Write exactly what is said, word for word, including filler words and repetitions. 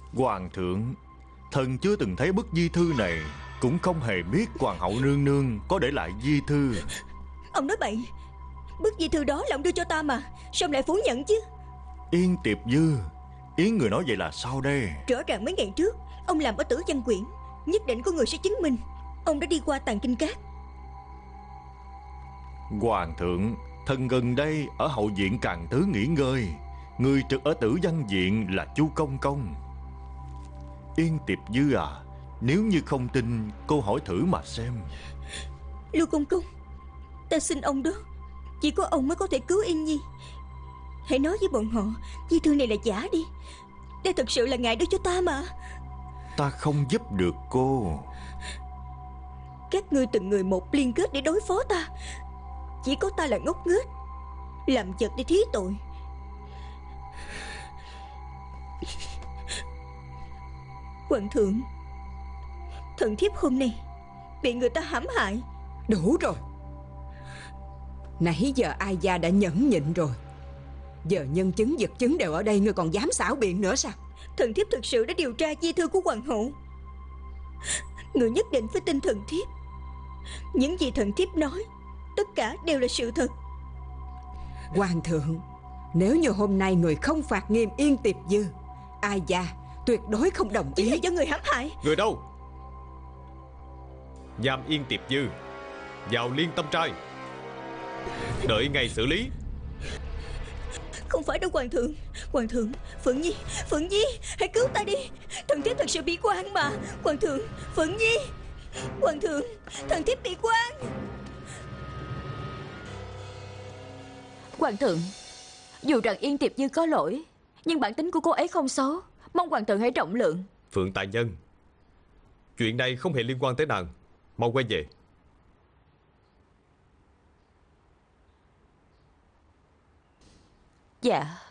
Hoàng thượng, thần chưa từng thấy bức di thư này, cũng không hề biết hoàng hậu nương nương có để lại di thư. Ông nói bậy. Bức di thư đó là ông đưa cho ta mà, sao ông lại phủ nhận chứ? Yên Tiệp Dư, ý người nói vậy là sao đây? Rõ ràng mấy ngày trước ông làm ở Tử Văn Quyển, nhất định có người sẽ chứng minh ông đã đi qua Tàng Kinh Các. Hoàng thượng, thần gần đây ở hậu viện Càn Tứ nghỉ ngơi, người trực ở Tử Văn viện là Chu Công Công. Yên Tiệp Dư à, nếu như không tin, cô hỏi thử mà xem. Lưu Công Công, ta xin ông đó, chỉ có ông mới có thể cứu Yên Nhi. Hãy nói với bọn họ di thư này là giả đi. Đây thật sự là ngài đưa cho ta mà. Ta không giúp được cô. Các ngươi từng người một liên kết để đối phó ta, chỉ có ta là ngốc nghếch làm vật để thí tội. Hoàng thượng, thần thiếp hôm nay bị người ta hãm hại. Đủ rồi. Nãy giờ Ai Gia đã nhẫn nhịn rồi, giờ nhân chứng vật chứng đều ở đây, ngươi còn dám xảo biện nữa sao? Thần thiếp thực sự đã điều tra di thư của hoàng hậu. Người nhất định phải tin thần thiếp. Những gì thần thiếp nói tất cả đều là sự thật. Hoàng thượng, nếu như hôm nay người không phạt nghiêm Yên Tiệp Dư, Ai Gia tuyệt đối không đồng ý. Chỉ là do người hãm hại. Người đâu? Giam Yên Tiệp Dư vào Liên Tâm Trai, đợi ngày xử lý. Không phải đâu hoàng thượng. Hoàng thượng, Phượng Nhi, Phượng Nhi, hãy cứu ta đi. Thần thiếp thật sự bị quan mà. Hoàng thượng, Phượng Nhi. Hoàng thượng, thần thiếp bị quan. Hoàng thượng, dù rằng Yên Tiệp Dư có lỗi, nhưng bản tính của cô ấy không xấu, mong hoàng thượng hãy trọng lượng. Phượng Tài Nhân, chuyện này không hề liên quan tới nàng, mau quay về. Dạ.